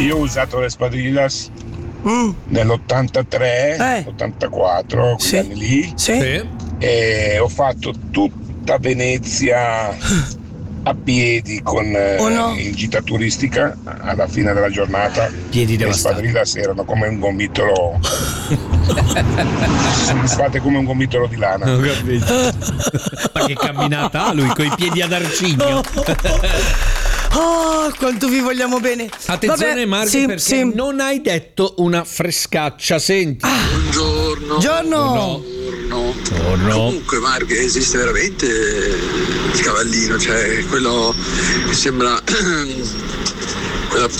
Io ho usato le Spadrillas nell'83, 84, quegli anni lì, e ho fatto tutta Venezia a piedi con in gita turistica. Alla fine della giornata piedi le Spadrillas erano come un gomitolo sono state come un gomitolo di lana. Ho capito. Ma che camminata ha lui coi piedi ad arcigno. Oh, quanto vi vogliamo bene. Attenzione, Marco, perché non hai detto una frescaccia. Senti. Buongiorno. Comunque, Marco, esiste veramente il cavallino, cioè quello che sembra quella